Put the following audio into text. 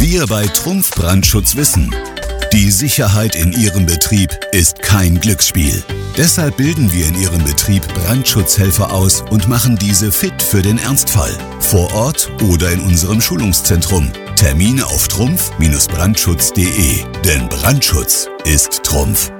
Wir bei Trumpf Brandschutz wissen, die Sicherheit in Ihrem Betrieb ist kein Glücksspiel. Deshalb bilden wir in Ihrem Betrieb Brandschutzhelfer aus und machen diese fit für den Ernstfall. Vor Ort oder in unserem Schulungszentrum. Termine auf trumpf-brandschutz.de. Denn Brandschutz ist Trumpf.